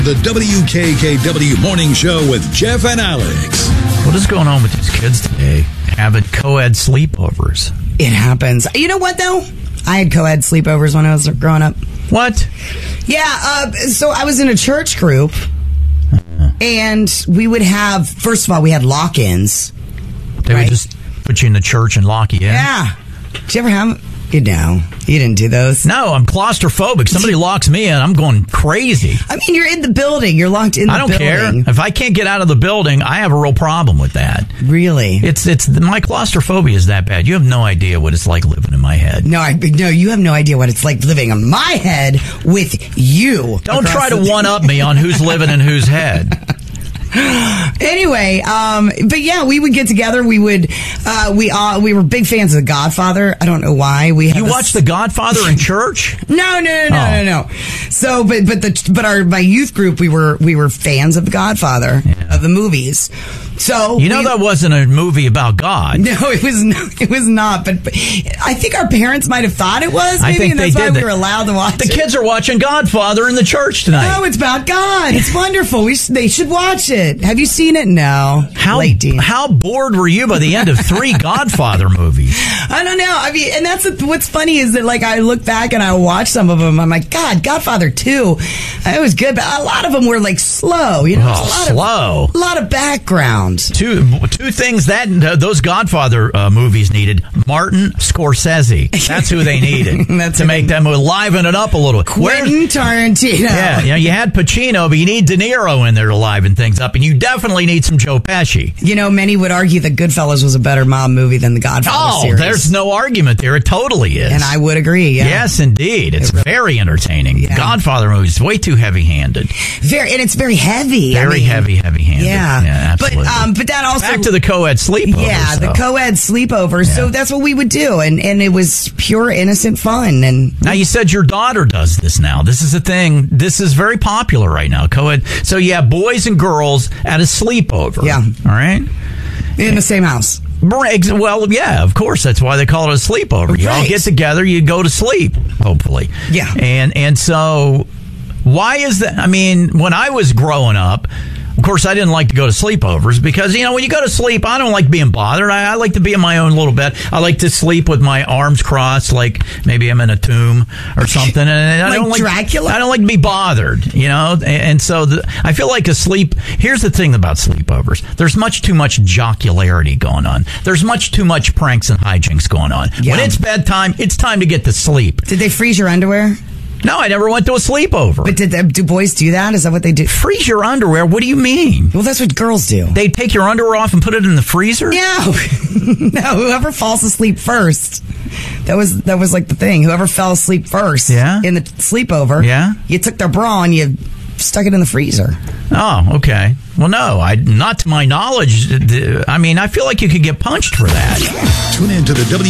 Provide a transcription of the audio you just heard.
The WKKW Morning Show with Jeff and Alex. What is going on with these kids today? Having co-ed sleepovers. It happens. You know what, though? I had co-ed sleepovers when I was growing up. What? Yeah, so I was in a church group, and we would have, first of all, we had lock-ins. They would just put you in the church and lock you in? Yeah. Did you ever have... You didn't do those. No, I'm claustrophobic. Somebody locks me in, I'm going crazy. I mean, you're in the building. You're locked in the building. I don't care. If I can't get out of the building, I have a real problem with that. Really? It's my claustrophobia is that bad. You have no idea what it's like living in my head. No, you have no idea what it's like living in my head with you. Don't try to one-up me on who's living in whose head. Anyway, but yeah, we would get together. We would, we were big fans of The Godfather. I don't know why. You watched The Godfather in church? No. So, but my youth group, we were fans of The Godfather, of the movies. So that wasn't a movie about God. No, it was not. But I think our parents might have thought it was. Maybe, I think and that's they did. Why we were allowed to watch. The kids are watching Godfather in the church tonight. No, it's about God. It's wonderful. They should watch it. Have you seen it? No. How bored were you by the end of 3 Godfather movies? I don't know. I mean, and that's what's funny is that I look back and I watch some of them. I'm like, God, Godfather 2, it was good, but a lot of them were slow. Slow. A lot of background. Two things that those Godfather movies needed: Martin Scorsese. That's who they needed to make them liven it up a little. Quentin Tarantino. Yeah, you had Pacino, but you need De Niro in there to liven things up, and you definitely need some Joe Pesci. Many would argue that Goodfellas was a better mob movie than the Godfather series. There's no argument there. It totally is. And I would agree, yeah. Yes, indeed. It's very entertaining. Yeah. The Godfather movie is way too heavy-handed. And it's very heavy. Heavy-handed. Yeah. Absolutely. But that also... Back to the co-ed sleepovers. Yeah, the co-ed sleepovers. Yeah. So that's what we would do. And it was pure, innocent fun. And now, you said your daughter does this now. This is a thing. This is very popular right now, co-ed. So you have boys and girls at a sleepover. Yeah. All right? In the same house. Well, yeah, of course. That's why they call it a sleepover. Right. You all get together, you go to sleep, hopefully. Yeah. And so, why is that? I mean, when I was growing up, of course, I didn't like to go to sleepovers because, when you go to sleep, I don't like being bothered. I like to be in my own little bed. I like to sleep with my arms crossed, like maybe I'm in a tomb or something. And I don't like Dracula? I don't like to be bothered, And so I feel like here's the thing about sleepovers. There's much too much jocularity going on. There's much too much pranks and hijinks going on. Yeah. When it's bedtime, it's time to get to sleep. Did they freeze your underwear? No, I never went to a sleepover. But do boys do that? Is that what they do? Freeze your underwear? What do you mean? Well, that's what girls do. They take your underwear off and put it in the freezer? No. No, whoever falls asleep first. That was like the thing. Whoever fell asleep first in the sleepover, you took their bra and you stuck it in the freezer. Oh, okay. Well, no, not to my knowledge. I mean, I feel like you could get punched for that. Tune in to the